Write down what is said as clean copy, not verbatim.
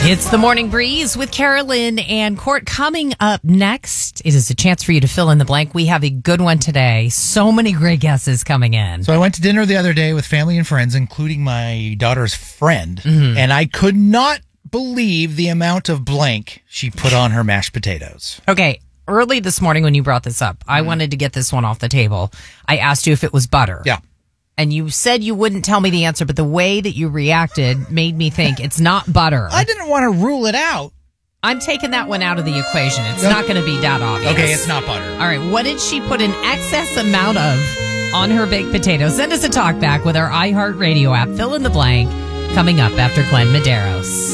It's the Morning Breeze with Carolyn and Court. Coming up next, it is a chance for you to fill in the blank. We have a good one today. So many great guesses coming in. So I went to dinner the other day with family and friends, including my daughter's friend, and I could not believe the amount of blank she put on her mashed potatoes. Okay, early this morning when you brought this up, I wanted to get this one off the table. I asked you if it was butter. Yeah. And you said you wouldn't tell me the answer, but the way that you reacted made me think it's not butter. I didn't want to rule it out. I'm taking that one out of the equation. It's not going to be that obvious. Okay, it's not butter. All right, what did she put an excess amount of on her baked potatoes? Send us a talk back with our iHeartRadio app. Fill in the blank. Coming up after Glenn Medeiros.